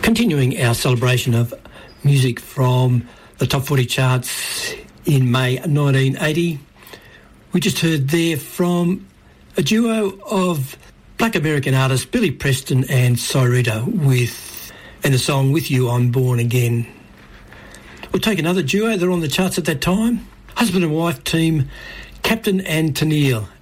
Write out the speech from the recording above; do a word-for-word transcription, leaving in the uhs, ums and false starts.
Continuing our celebration of music from the top forty charts in May nineteen eighty, we just heard there from a duo of Black American artists Billy Preston and Cyrita with, and the song With You I'm Born Again. We'll take another duo, they're on the charts at that time. Husband and wife team Captain and Tennille